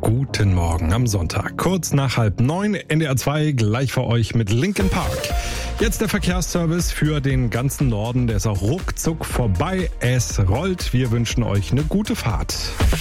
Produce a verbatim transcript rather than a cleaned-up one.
Guten Morgen am Sonntag, kurz nach halb neun, N D R zwei, gleich für euch mit Linkin Park. Jetzt der Verkehrsservice für den ganzen Norden, der ist auch ruckzuck vorbei. Es rollt. Wir wünschen euch eine gute Fahrt.